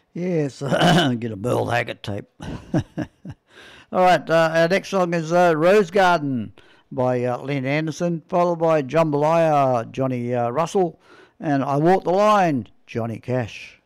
Yes, get a Merle Haggard tape. All right, our next song is Rose Garden by Lynn Anderson, followed by Jambalaya, Johnny Russell, and I Walk the Line, Johnny Cash.